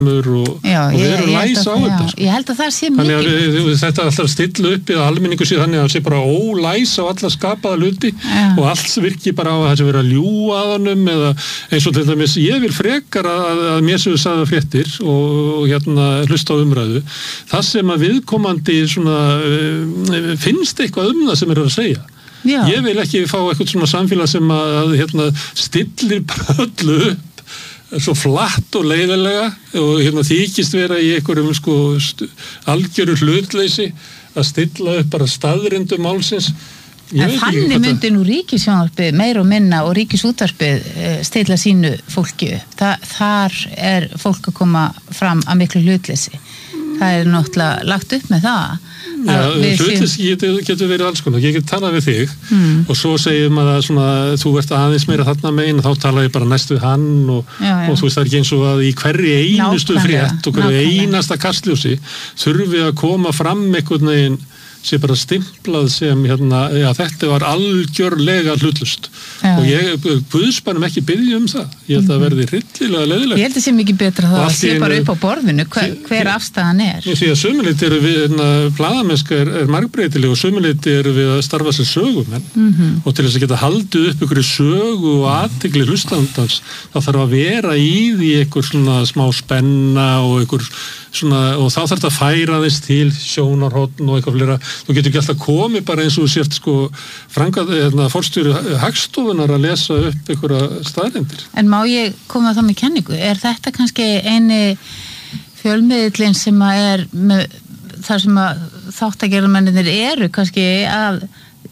og við erum læs á þetta sko. Ég held að það sé mikið þannig að þetta alltaf stilla upp að almenningu sé þannig að það sé bara ólæs á alla skapaða hluti og allt virki bara á að það sé verið að ljúga að honum eða eins og til dæmis ég vil frekar að mér séu sagða fréttir og hlusta á umræðu það sem að viðkomandi svona finnst eitthvað það sem er að segja ég vil ekki fá eitthvað svona samfélag sem að stillir bara öllu upp svo flatt og leiðilega og þykist vera í einhverjum algjöru hlutleysi að stilla upp bara staðrindum málsins. En þannig myndi nú ríkissjónvarpið meira og minna og ríkisútvarpið stilla sínu fólki. Þar er fólk að koma fram að miklu hlutleysi. Það náttúrulega lagt upp með það. Já, hlutleysi getur verið alls konar. Ég get talað við þig og svo segjum að þú ert aðeins meira þarna megin og þá tala ég bara næst við hann og þú veist það er ekki eins og að í hverri einustu frétt og hverju einasta kastljósi þurfi að koma fram einhvern veginn sé bara stimplað sem þetta var algjörlega hlutlust og ég guðsbænum ekki biðja það ég held að verði hryllilega leiðilegt ég held að sé mikið betra það að sé bara upp á borðinu hver afstæðan er því að sömuleyti eru við blaðamennska er margbreytileg og sömuleyti eru við að starfa sem sögumenn og til þess að geta haldið upp einhverju sögu og athygli hlustandans þá þarf að vera í því einhver svona smá spenna og einhver svona, og þá þarf þetta að færa þess til sjónarhorn og eitthvað fleira þú getur ekki alltaf komið bara eins og sért forstjóri Hagstofunar að lesa upp einhverja staðreyndir. En má ég koma þá með kenningu? Er þetta kannski eini fjölmiðillinn sem að er með, þar sem að þáttagerðarmennirnir eru kannski að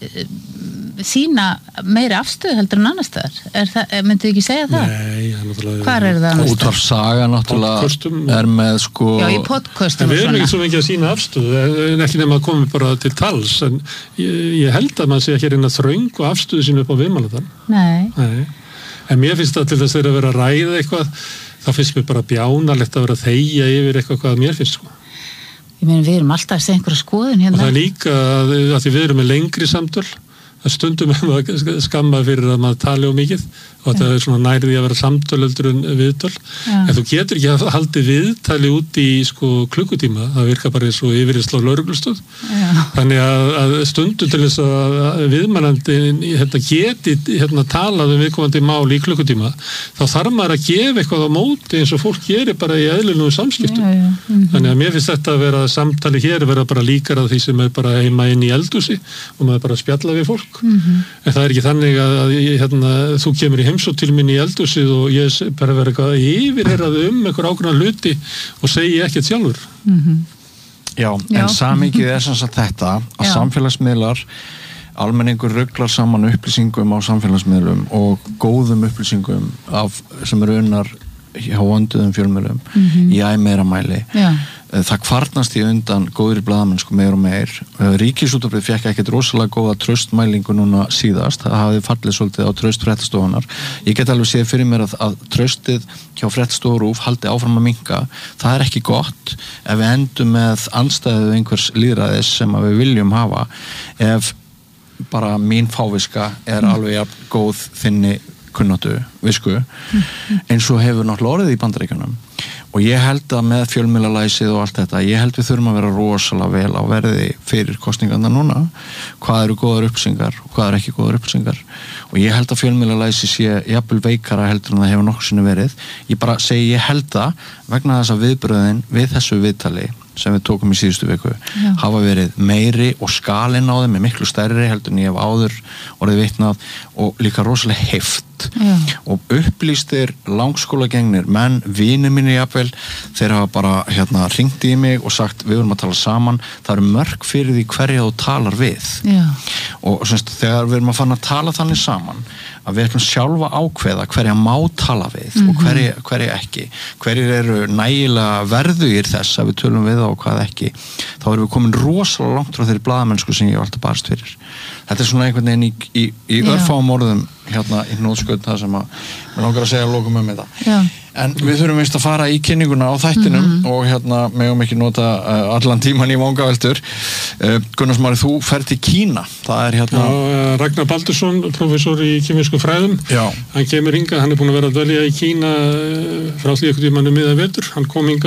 sína meiri afstöðu heldur en annars staðar? Myndu ekki segja það? Nei, náttúrulega. Hvar er það annars staðar? Útvarpssaga náttúrulega er með Já, í podcastum en við erum ekki svo mikið að sína afstöðu en ekki nema að koma bara til tals en ég held að maður sé ekki reyna þröng og afstöðu sínu upp á viðmælandann. Nei. En mér finnst það til þess að vera að ræða eitthvað þá finnst mér bara bjánalegt að vera að þegja yfir eitthvað hvað mér finnst Ég meina við erum alltaf að segja einhverja skoðun hérna. Og það er líka að því við erum með lengri samtöl að stundum skamma fyrir að maður tali mikið og þetta er svona nærði að vera samtölöldur en viðtöl en þú getur ekki að haldi viðtali út í klukkutíma það virka bara eins og yfirherslu á lögreglustöð þannig að stundum til þess að viðmælandi geti talað viðkomandi mál í klukkutíma þá þarf maður að gefa eitthvað á móti eins og fólk gerir bara í eðlilegu samskiptum þannig að mér finnst þetta að vera samtali hér vera bara líkar að því sem er bara heima inn í eldhúsi og maður bara spjalla við fólk en það er ekki þannig að þú kemur í heimsótt til mín í eldhúsið og ég bara vera eitthvað yfirherraði einhver ákveðna hluti og segi ekkert sjálfur Já, en samhengið er sem sagt þetta að samfélagsmiðlar almenningur ruglar saman upplýsingum á samfélagsmiðlum og góðum upplýsingum sem eru unnar hjá vönduðum fjölmiðlum í meira mæli það kvarnast í undan góðri blaðamennsku meir og meir Ríkisútvarpið fékk ekkert rosalega góða traustmælingu núna síðast það hafði fallið svolítið á traust fréttastofunar ég get alveg séð fyrir mér að traustið hjá fréttastofu RÚV haldi áfram að minnka það er ekki gott ef við endum með andstæðu einhvers lýðræðis sem að við viljum hafa ef bara mín fáviska er alveg góð þinni kunnáttu, visku eins og hefur náttúrulega orðið í Bandaríkjunum og ég held að með fjölmiðlalæsið og allt þetta, ég held við þurfum að vera rosalega vel á verði fyrir kosningarna núna hvað eru góðar upplýsingar og hvað eru ekki góðar upplýsingar og ég held að fjölmiðlalæsið sé jafnvel veikara heldur en það hefur nokkuð sinni verið ég bara segi ég held það vegna þess að viðbröðin við þessu viðtali sem við tókum í síðustu viku hafa verið meiri og skalinn á þeim er miklu stærri heldur en ég hef áður orðið vitnað og líka rosalega heift og upplýstir langskólagengnir menn, vinir mínir jafnvel þeir hafa bara hringt í mig og sagt við vorum að tala saman það eru mörk fyrir því hverja þú talar við og semst, þegar við erum að fara að tala þannig saman að við ætlum sjálfa ákveða hverja má tala við og hverja ekki hverjir eru nægilega verðugir þess að við tölum við og hvað ekki þá erum við komin rosalega langt frá þeirri blaðamennsku sem ég hef alltaf barist fyrir þetta er svona einhvern veginn í örfáum orðum í nótskauð það sem að mér langar að segja að lokum þetta En við þurfum vist að fara í kynninguna á þættinum og megum ekki nota allan tíman í vangaveltur. Gunnar Smári, þú ferð til Kína. Það Já, Ragnar Baldursson, professor í kemískum fræðum. Já. Hann kemur hingað, hann búinn að vera að dvelja í Kína frá því einhvern tímann miðað vetur. Hann kom hingað